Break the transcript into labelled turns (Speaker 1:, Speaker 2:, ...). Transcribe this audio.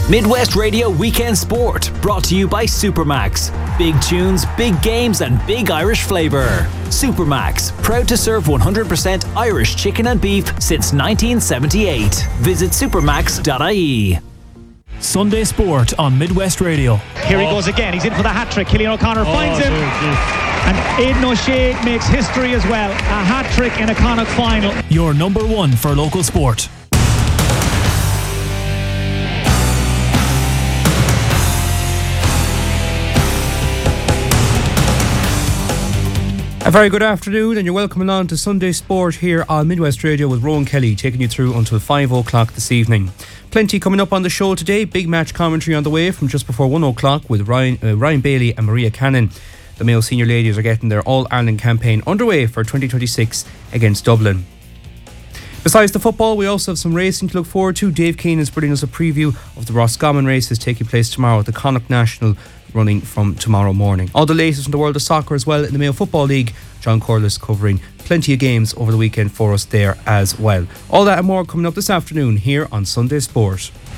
Speaker 1: Midwest Radio Weekend Sport, brought to you by Supermax. Big tunes, big games and big Irish flavour. Supermax, proud to serve 100% Irish chicken and beef since 1978. Visit supermax.ie.
Speaker 2: Sunday Sport on Midwest Radio.
Speaker 3: Here he goes again, he's in for the hat-trick. Killian O'Connor finds him. And Aidan O'Shea makes history as well. A hat-trick in a Connacht final.
Speaker 2: Your number one for local sport.
Speaker 4: A very good afternoon, and you're welcome along to Sunday Sport here on Midwest Radio with Rowan Kelly, taking you through until 5 o'clock this evening. Plenty coming up on the show today. Big match commentary on the way from just before 1 o'clock with Ryan Bailey and Maria Cannon. The Mayo senior ladies are getting their All-Ireland campaign underway for 2026 against Dublin. Besides the football, we also have some racing to look forward to. Dave Keane is bringing us a preview of the Roscommon races taking place tomorrow at the Connacht National, running from tomorrow morning. All the latest from the world of soccer as well in the Mayo Football League. John Corliss covering plenty of games over the weekend for us there as well. All that and more coming up this afternoon here on Sunday Sport.